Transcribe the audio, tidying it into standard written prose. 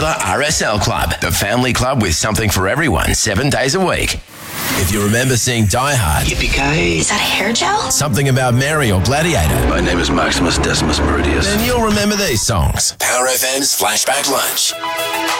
popular RSL Club, the family club with something for everyone 7 days a week. If you remember seeing Die Hard, Yippee-ki-yay. Is that a hair gel? Something About Mary or Gladiator, My name is Maximus Decimus Meridius. then you'll remember these songs. Power FM's Flashback Lunch.